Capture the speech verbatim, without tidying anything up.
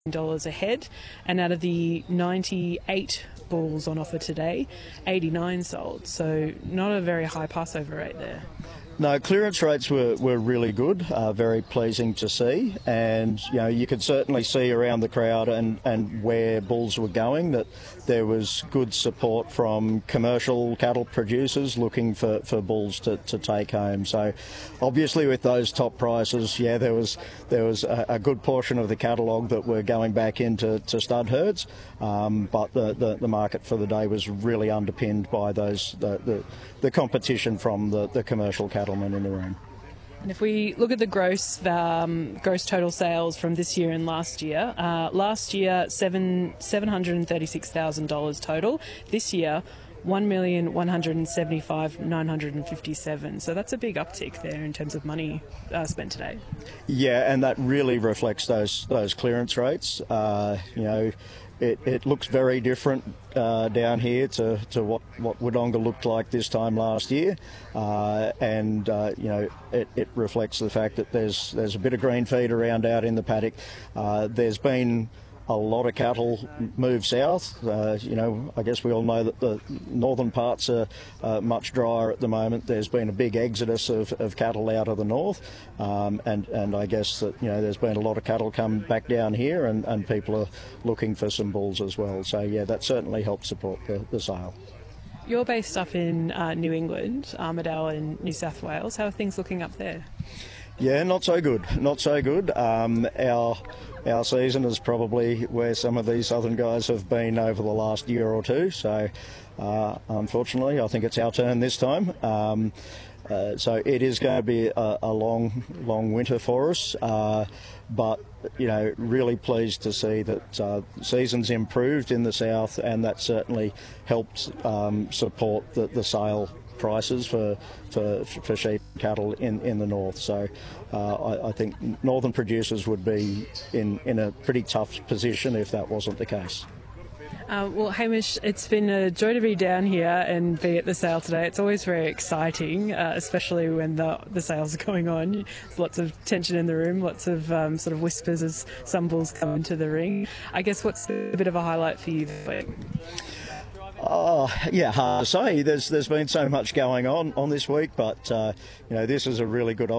dollars a head, and out of the ninety-eight bulls on offer today, eighty-nine sold, so not a very high Passover rate there. No, clearance rates were, were really good, uh, very pleasing to see, and you know you could certainly see around the crowd and, and where bulls were going that there was good support from commercial cattle producers looking for, for bulls to, to take home. So obviously with those top prices, yeah, there was there was a, a good portion of the catalogue that were going back into to stud herds, um, but the, the, the market for the day was really underpinned by those the, the, the competition from the, the commercial cattle in the room. And if we look at the gross um, gross total sales from this year and last year, uh, last year seven seven hundred and thirty six thousand dollars total. This year, one million one hundred and seventy five nine hundred and fifty seven. So that's a big uptick there in terms of money uh, spent today. Yeah, and that really reflects those those clearance rates. Uh, you know. It, it looks very different uh, down here to, to what, what Wodonga looked like this time last year, uh, and uh, you know it, it reflects the fact that there's there's a bit of green feed around out in the paddock. Uh, there's been a lot of cattle move south. Uh, you know, I guess we all know that the northern parts are uh, much drier at the moment. There's been a big exodus of, of cattle out of the north, um, and, and I guess that, you know, there's been a lot of cattle come back down here, and, and people are looking for some bulls as well. So, yeah, that certainly helps support the, the sale. You're based up in uh, New England, Armidale in New South Wales. How are things looking up there? Yeah, not so good. Not so good. Um, our our season is probably where some of these southern guys have been over the last year or two. So, uh, unfortunately, I think it's our turn this time. Um, uh, so it is going to be a, a long, long winter for us. Uh, but you know, really pleased to see that uh, season's improved in the south, and that certainly helped um, support the, the sale prices for for, for sheep and cattle in, in the north. So uh, I, I think northern producers would be in, in a pretty tough position if that wasn't the case. Uh, well, Hamish, it's been a joy to be down here and be at the sale today. It's always very exciting, uh, especially when the, the sales are going on. There's lots of tension in the room, lots of um, sort of whispers as some bulls come into the ring. I guess what's a bit of a highlight for you this week? Oh, yeah, hard to say. There's there's been so much going on on this week, but uh, you know, this is a really good opportunity